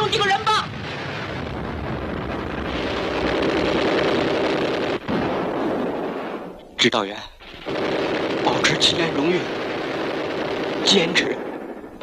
救几个人吧。指导员，保持起点荣誉，坚持。